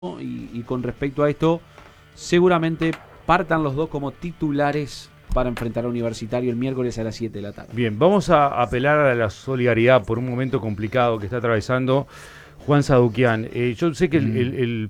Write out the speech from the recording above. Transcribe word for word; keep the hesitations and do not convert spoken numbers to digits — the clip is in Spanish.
Y, y con respecto a esto, seguramente partan los dos como titulares para enfrentar a Universitario el miércoles a las siete de la tarde. Bien, vamos a apelar a la solidaridad por un momento complicado que está atravesando Juan Saduquián. Eh, yo sé que el, el, el